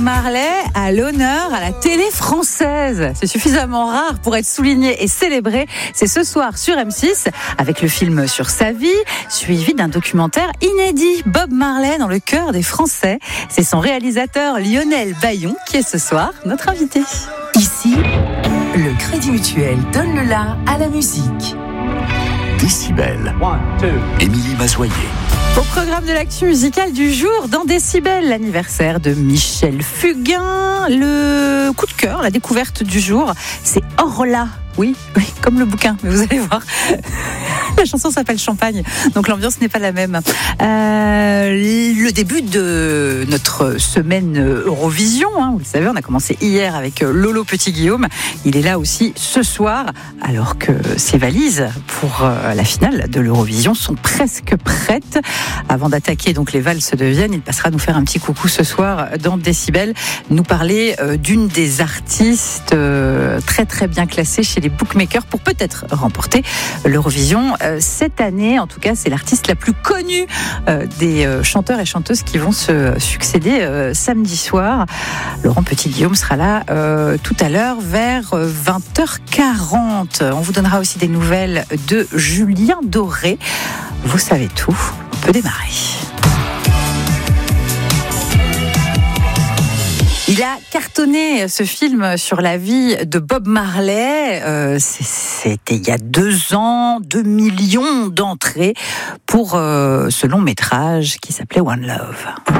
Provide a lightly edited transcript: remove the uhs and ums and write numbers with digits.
Marley à l'honneur à la télé française. C'est suffisamment rare pour être souligné et célébré. C'est ce soir sur M6 avec le film sur sa vie, suivi d'un documentaire inédit. Bob Marley dans le cœur des Français. C'est son réalisateur Lionel Bayon qui est ce soir notre invité. Ici, le Crédit Mutuel donne le la à la musique. Décibel. Émilie Mazoyer. Au programme de l'actu musicale du jour, dans Décibel, l'anniversaire de Michel Fugain. Le coup de cœur, la découverte du jour, c'est Orla. Oui, comme le bouquin, mais vous allez voir. La chanson s'appelle Champagne, donc l'ambiance n'est pas la même. Le début de notre semaine Eurovision, vous le savez, on a commencé hier avec Lolo Petit-Guillaume. Il est là aussi ce soir, alors que ses valises pour la finale de l'Eurovision sont presque prêtes. Avant d'attaquer donc les valses de Vienne, il passera nous faire un petit coucou ce soir dans Décibel, nous parler d'une des artistes très très bien classées chez les bookmakers pour peut-être remporter l'Eurovision cette année. En tout cas, c'est l'artiste la plus connue des chanteurs et chanteuses qui vont se succéder samedi soir. Laurent Petit-Guillaume sera là tout à l'heure vers 20h40. On vous donnera aussi des nouvelles de Julien Doré. Vous savez tout, on peut démarrer. Il a cartonné ce film sur la vie de Bob Marley. C'était il y a 2 ans, 2 millions d'entrées pour ce long métrage qui s'appelait One Love.